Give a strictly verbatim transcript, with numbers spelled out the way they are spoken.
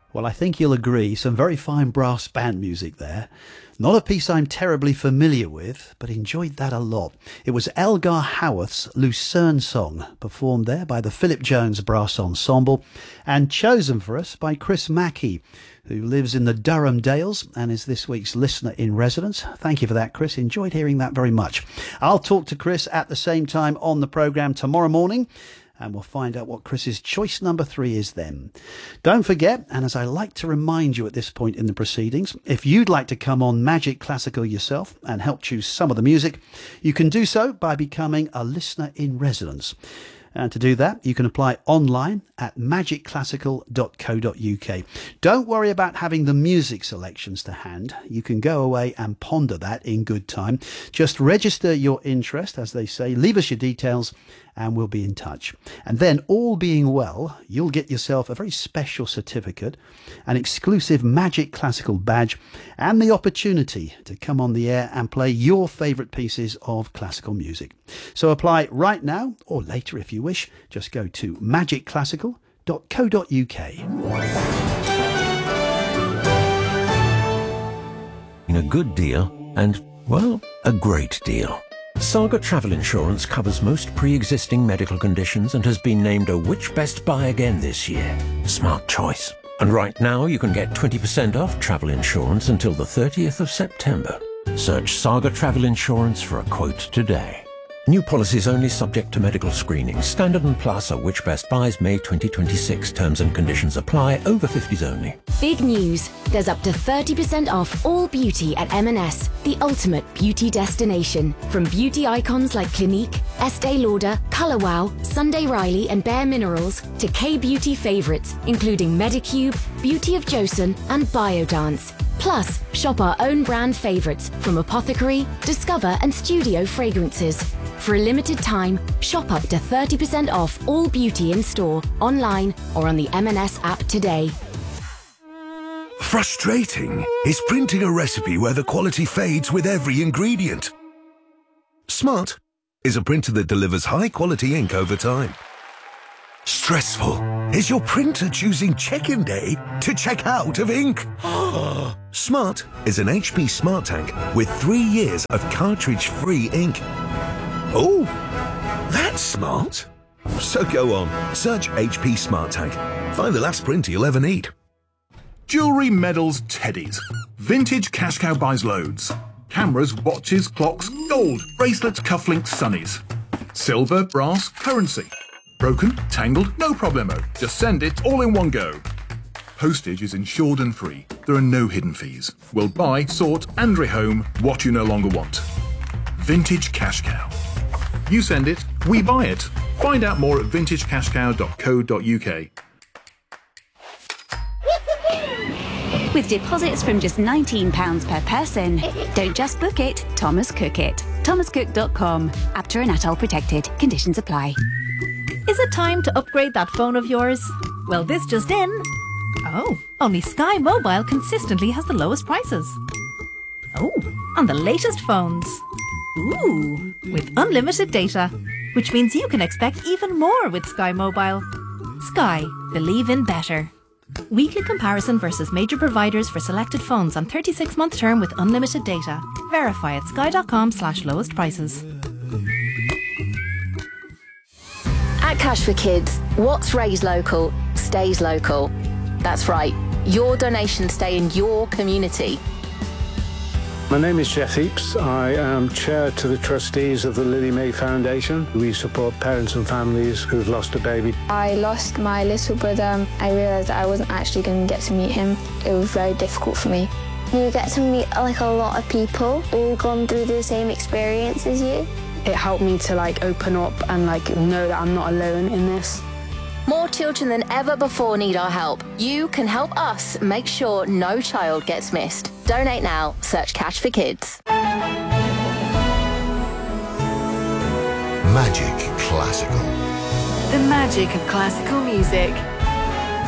Well, I think you'll agree, some very fine brass band music there. Not a piece I'm terribly familiar with, but enjoyed that a lot. It was Elgar Howarth's Lucerne Song, performed there by the Philip Jones Brass Ensemble, and chosen for us by Chris Mackey, who lives in the Durham Dales and is this week's listener in residence. Thank you for that, Chris. Enjoyed hearing that very much. I'll talk to Chris at the same time on the programme tomorrow morning, and we'll find out what Chris's choice number three is then. Don't forget, and as I like to remind you at this point in the proceedings, if you'd like to come on Magic Classical yourself and help choose some of the music, you can do so by becoming a listener in residence. And to do that, you can apply online at magic classical dot co dot uk. Don't worry about having the music selections to hand. You can go away and ponder that in good time. Just register your interest, as they say, leave us your details, and we'll be in touch. And then, all being well, you'll get yourself a very special certificate, an exclusive Magic Classical badge, and the opportunity to come on the air and play your favourite pieces of classical music. So apply right now, or later if you wish. Just go to magic classical dot co dot uk. A good deal and, well, a great deal. Saga Travel Insurance covers most pre-existing medical conditions and has been named a Which Best Buy again this year. Smart choice. And right now you can get twenty percent off travel insurance until the thirtieth of September. Search Saga Travel Insurance for a quote today. New policies only subject to medical screening. Standard and Plus are Which Best Buys May twenty twenty-six. Terms and conditions apply. Over fifties only. Big news. There's up to thirty percent off all beauty at M and S, the ultimate beauty destination. From beauty icons like Clinique, Estee Lauder, Colour Wow, Sunday Riley and Bare Minerals to K-beauty favourites including Medicube, Beauty of Joseon and Biodance. Plus, shop our own brand favourites from Apothecary, Discover and Studio fragrances. For a limited time, shop up to thirty percent off all beauty in store, online or on the M and S app today. Frustrating is printing a recipe where the quality fades with every ingredient. Smart is a printer that delivers high-quality ink over time. Stressful is your printer choosing check-in day to check out of ink. Smart is an H P Smart Tank with three years of cartridge-free ink. Oh, that's smart. So go on, search H P Smart Tank. Find the last printer you'll ever need. Jewellery, medals, teddies. Vintage Cash Cow buys loads. Cameras, watches, clocks, gold, bracelets, cufflinks, sunnies. Silver, brass, currency. Broken, tangled, no problemo. Just send it all in one go. Postage is insured and free. There are no hidden fees. We'll buy, sort and rehome what you no longer want. Vintage Cash Cow. You send it, we buy it. Find out more at vintage cash cow dot co dot uk. With deposits from just nineteen pounds per person. Don't just book it, Thomas Cook it. thomas cook dot com. Apter and Atoll protected. Conditions apply. Is it time to upgrade that phone of yours? Well, this just in. Oh, only Sky Mobile consistently has the lowest prices. Oh, on the latest phones. Ooh, with unlimited data, which means you can expect even more with Sky Mobile. Sky, believe in better. Weekly comparison versus major providers for selected phones on thirty-six month term with unlimited data. Verify at sky dot com slash lowest prices. At Cash for Kids, what's raised local stays local. That's right, your donations stay in your community. My name is Jeff Heaps. I am chair to the trustees of the Lily May Foundation. We support parents and families who've lost a baby. I lost my little brother. I realised that I wasn't actually going to get to meet him. It was very difficult for me. You get to meet like a lot of people all gone through the same experience as you. It helped me to like open up and like know that I'm not alone in this. More children than ever before need our help. You can help us make sure no child gets missed. Donate now. Search Cash for Kids. Magic Classical. The magic of classical music.